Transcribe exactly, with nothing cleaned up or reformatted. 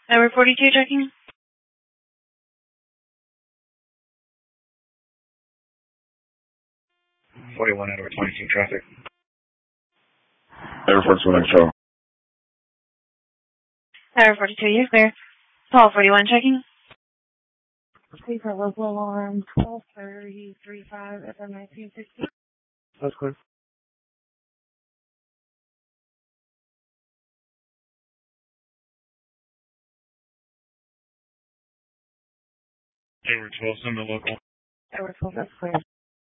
Number forty-two checking. forty-one out of twenty-two traffic. Air Force One Control. Number forty-two, you're clear. Paul forty-one checking. Please for local alarm twelve thirty three five F M nineteen sixty. That's clear. Air twelve, send the local. Air twelve, that's clear.